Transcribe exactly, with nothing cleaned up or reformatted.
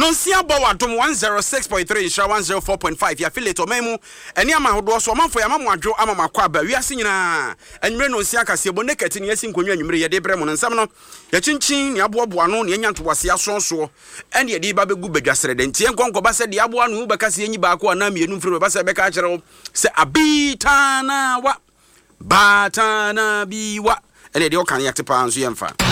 Nonsia Bowadom one oh six point three Isha one oh four point five ya affiliate omemu eni ama hodo so manfo ya mamu adwo ama makwa ba wiase nyina enwere nonsia kase bo nekati ne yasi nkonwa nwumere ye de bre mo nsam no ya chinchin ne aboabo ano ne nya ntowase asonso ene ye de ba begu badwasere de ntie nkonko ba se de abo ano ba kase enyi ba ko na mienu mfiri ba se be ka kire se abitana wa batana biwa ene de o kan yakte pa anso yemfa